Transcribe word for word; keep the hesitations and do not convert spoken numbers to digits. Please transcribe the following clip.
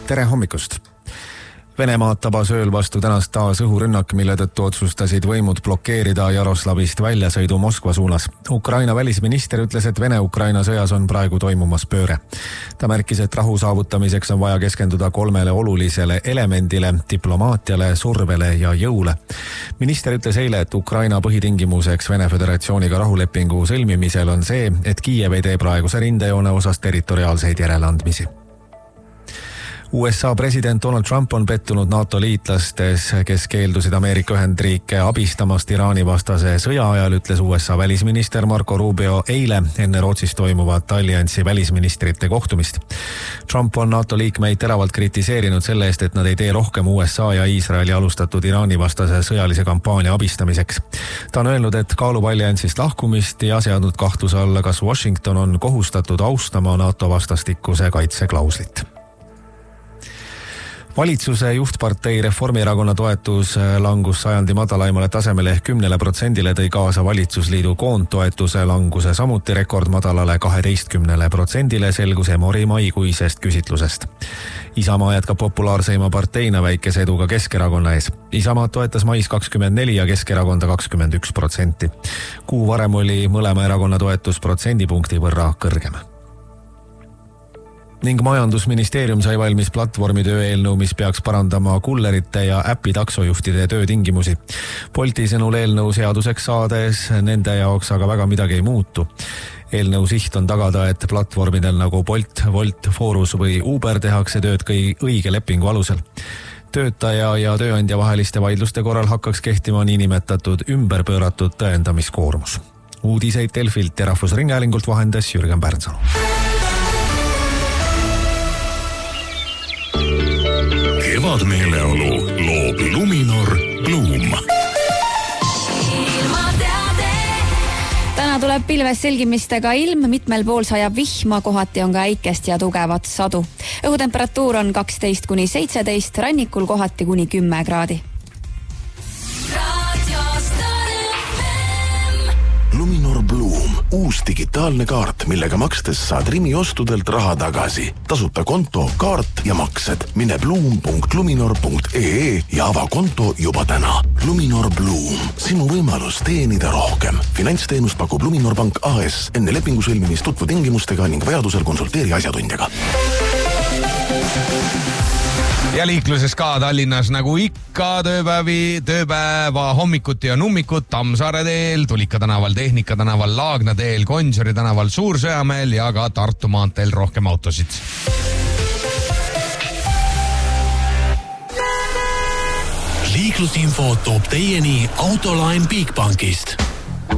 tere hommikust! Venemaad tabas ööl vastu tänast taas õhurünnak, mille tõttu otsustasid võimud blokeerida Jaroslavist väljasõidu Moskva suunas. Ukraina välisminister ütles, et Vene-Ukraina sõjas on praegu toimumas pööre. Ta märkis, et rahu saavutamiseks on vaja keskenduda kolmele olulisele elemendile, diplomaatiale, survele ja jõule. Minister ütles eile, et Ukraina põhitingimuseks Vene Föderatsiooniga rahulepingu sõlmimisel on see, et Kiiev ei tee praeguse rindejoone osas territoriaalseid järeleandmisi. U S A president Donald Trump on pettunud NATO liitlastes, kes keeldusid Ameerika Ühendriike abistamast Iraani vastase sõja ajal, ütles U S A välisminister Marco Rubio eile enne Rootsis toimuvat alliansi välisministrite kohtumist. Trump on NATO liikmeid teravalt kritiseerinud selle eest, et nad ei tee rohkem U S A ja Iisraeli alustatud Iraani vastase sõjalise kampaania abistamiseks. Ta on öelnud, et kaalub alliansist lahkumist ja seadnud kahtluse alla, kas Washington on kohustatud austama NATO vastastikuse kaitseklauslit. Valitsuse juhtpartei Reformierakonna toetus langus sajandi madalaimale tasemele ehk kümnele protsendile tõi kaasa valitsusliidu koondtoetuse languse samuti rekordmadalale kaheteistkümnele protsendile, selgus Emori maikuisest küsitlusest. Isamaa jätkab populaarseima parteina väikese eduga Keskerakonna ees. Isamaa toetas mais kakskümmend neli ja Keskerakonda kakskümmend üks protsenti. Kuu varem oli mõlema erakonna toetus protsendipunkti võrra kõrgem. Ning majandusministeerium sai valmis platvormitöö eelnõu, mis peaks parandama kullerite ja äpi taksojuhtide töötingimusi. Bolti sõnul eelnõu seaduseks saades nende jaoks aga väga midagi ei muutu. Eelnõu siht on tagada, et platvormidel nagu Bolt, Volt, Forus või Uber tehakse tööd kõi õige lepingu alusel. Töötaja ja tööandja vaheliste vaidluste korral hakkaks kehtima niinimetatud ümberpööratud tõendamiskoormus. Uudiseid Delfilt ja Rahvusringhäälingult vahendas Jürgen Pärnsalu. Kevadmeeleolu loob Luminor Bloom. Täna tuleb pilves selgimistega ilm, mitmel pool sajab vihma, kohati on ka äikest ja tugevat sadu. Õhutemperatuur on kaksteist kuni seitseteist, rannikul kohati kuni kümme kraadi. Luminor Bloom, uus digitaalne kaart, millega makstes saad Rimi ostudelt raha tagasi. Tasuta konto, kaart ja maksed. Mine bloom punkt luminor punkt e e ja ava konto juba täna. Luminor Bloom, sinu võimalus teenida rohkem. Finantsteenust pakub Luminor Pank A S. Enne lepingu sõlmimist tutvu tingimustega ning vajadusel konsulteeri asjatundjaga. Ja liikluses ka Tallinnas nagu ikka tööpäevi, tööpäeva hommikuti on ummikut Tammsaare teel, Tulika tänaval, Tehnika tänaval, Laagna teel, Gonsiori tänaval, Suursõjamäel ja ka Tartu maanteel rohkem autosid. Liiklusinfo toob teieni Autoline Bigbankist.